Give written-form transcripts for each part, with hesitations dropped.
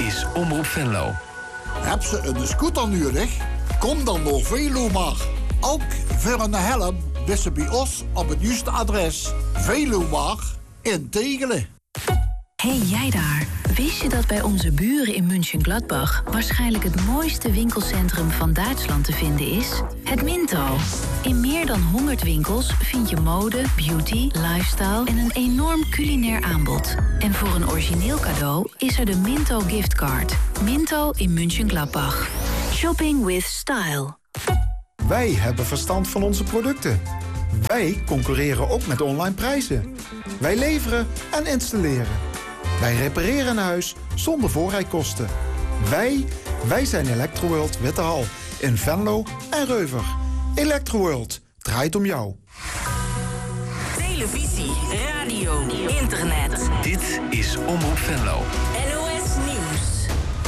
is Omroep Venlo. Heb ze een scooter nodig? Kom dan naar Velomar. Ook voor een helm wist ze bij ons op het juiste adres. Velomar in Tegelen. Hey jij daar, wist je dat bij onze buren in München-Gladbach waarschijnlijk het mooiste winkelcentrum van Duitsland te vinden is? Het Minto. In meer dan 100 winkels vind je mode, beauty, lifestyle en een enorm culinair aanbod. En voor een origineel cadeau is er de Minto giftcard. Minto in München-Gladbach. Shopping with style. Wij hebben verstand van onze producten. Wij concurreren ook met online prijzen. Wij leveren en installeren. Wij repareren een huis zonder voorrijkosten. Wij zijn Electroworld Wittehal in Venlo en Reuver. Electroworld draait om jou. Televisie, radio, internet. Dit is Omroep Venlo. NOS Nieuws.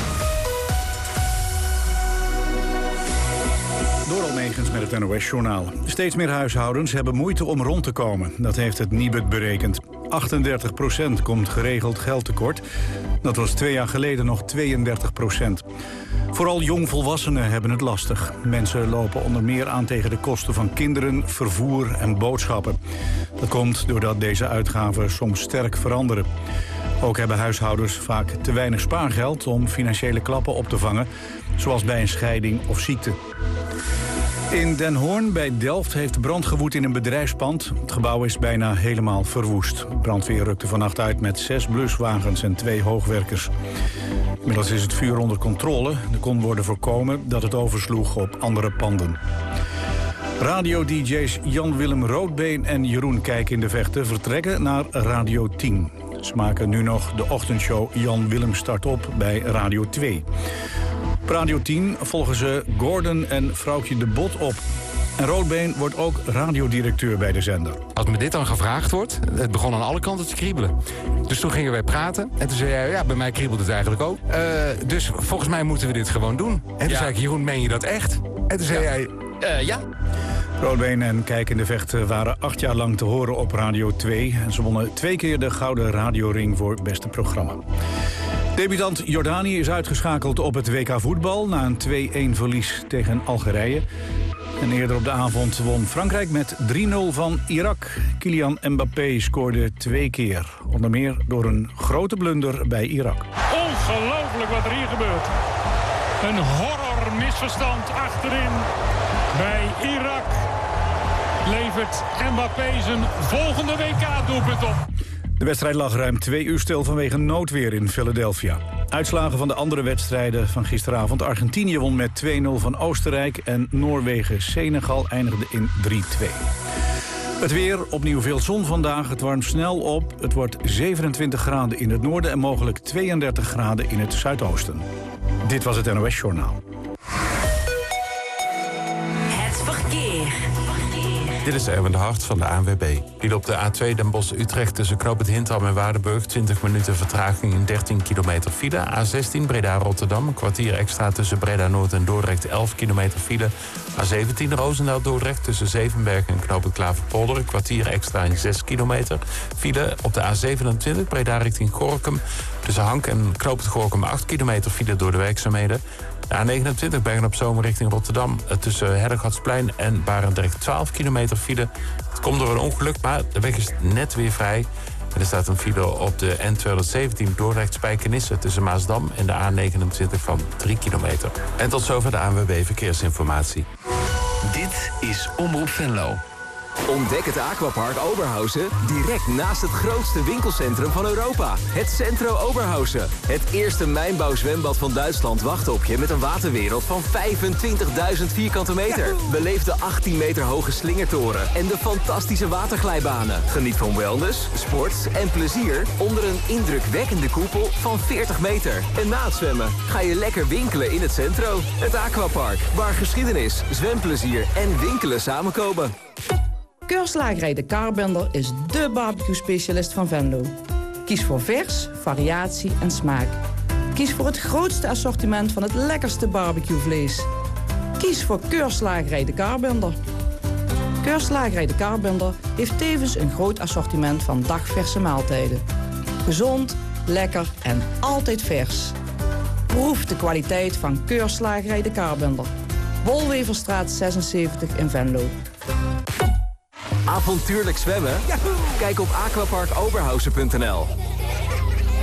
Door Almegens met het NOS-journaal. Steeds meer huishoudens hebben moeite om rond te komen. Dat heeft het Nibud berekend. 38% komt geregeld geld tekort. Dat was 2 jaar geleden nog 32%. Vooral jongvolwassenen hebben het lastig. Mensen lopen onder meer aan tegen de kosten van kinderen, vervoer en boodschappen. Dat komt doordat deze uitgaven soms sterk veranderen. Ook hebben huishoudens vaak te weinig spaargeld om financiële klappen op te vangen, zoals bij een scheiding of ziekte. In Den Hoorn bij Delft heeft de brand gewoed in een bedrijfspand. Het gebouw is bijna helemaal verwoest. De brandweer rukte vannacht uit met 6 bluswagens en 2 hoogwerkers. Inmiddels is het vuur onder controle. Er kon worden voorkomen dat het oversloeg op andere panden. Radio-dj's Jan-Willem Roodbeen en Jeroen Kijk in de Vechten vertrekken naar Radio 10. Ze maken nu nog de ochtendshow Jan-Willem start op bij Radio 2. Op Radio 10 volgen ze Gordon en vrouwtje De Bot op. En Roodbeen wordt ook radiodirecteur bij de zender. Als me dit dan gevraagd wordt, het begon aan alle kanten te kriebelen. Dus toen gingen wij praten en toen zei hij, ja, bij mij kriebelt het eigenlijk ook. Dus volgens mij moeten we dit gewoon doen. En toen zei ik, Jeroen, meen je dat echt? En toen zei hij, ja. Roodbeen en Kijk in de Vechten waren 8 jaar lang te horen op Radio 2. En ze wonnen 2 keer de Gouden Radioring voor het beste programma. Debutant Jordanië is uitgeschakeld op het WK voetbal na een 2-1 verlies tegen Algerije. En eerder op de avond won Frankrijk met 3-0 van Irak. Kylian Mbappé scoorde 2 keer. Onder meer door een grote blunder bij Irak. Ongelooflijk wat er hier gebeurt. Een horror misverstand achterin bij Irak. Levert Mbappé zijn volgende WK-doelpunt op. De wedstrijd lag ruim 2 uur stil vanwege noodweer in Philadelphia. Uitslagen van de andere wedstrijden van gisteravond. Argentinië won met 2-0 van Oostenrijk en Noorwegen-Senegal eindigde in 3-2. Het weer, opnieuw veel zon vandaag. Het warmt snel op. Het wordt 27 graden in het noorden en mogelijk 32 graden in het zuidoosten. Dit was het NOS Journaal. Het verkeer. Dit is Erwin de Hart van de ANWB. Die op de A2 Den Bosch-Utrecht tussen Knoop het Hintham en Waardenburg 20 minuten vertraging in 13 kilometer file. A16 Breda-Rotterdam, een kwartier extra tussen Breda-Noord en Dordrecht 11 kilometer file. A17 Roosendaal-Dordrecht tussen Zevenberg en Knoop het Klaverpolder, een kwartier extra in 6 kilometer file. Op de A27 Breda richting Gorinchem tussen Hank en Knoop het Gorinchem 8 kilometer file door de werkzaamheden. De A29 Bergen-op-Zoom richting Rotterdam tussen Herdegatsplein en Barendrecht 12 kilometer file. Het komt door een ongeluk, maar de weg is net weer vrij. En er staat een file op de N217 Dordrecht-Spijkenisse tussen Maasdam en de A29 van 3 kilometer. En tot zover de ANWB Verkeersinformatie. Dit is Omroep Venlo. Ontdek het Aquapark Oberhausen direct naast het grootste winkelcentrum van Europa. Het Centro Oberhausen. Het eerste mijnbouwzwembad van Duitsland wacht op je met een waterwereld van 25.000 vierkante meter. Beleef de 18 meter hoge slingertoren en de fantastische waterglijbanen. Geniet van wellness, sport en plezier onder een indrukwekkende koepel van 40 meter. En na het zwemmen ga je lekker winkelen in het Centro. Het Aquapark, waar geschiedenis, zwemplezier en winkelen samenkomen. Keurslagerij De Karbender is dé barbecue-specialist van Venlo. Kies voor vers, variatie en smaak. Kies voor het grootste assortiment van het lekkerste barbecuevlees. Kies voor Keurslagerij De Karbender. Keurslagerij De Karbender heeft tevens een groot assortiment van dagverse maaltijden. Gezond, lekker en altijd vers. Proef de kwaliteit van Keurslagerij de Kaarbender. Wolweverstraat 76 in Venlo. Avontuurlijk zwemmen? Kijk op aquaparkoberhausen.nl.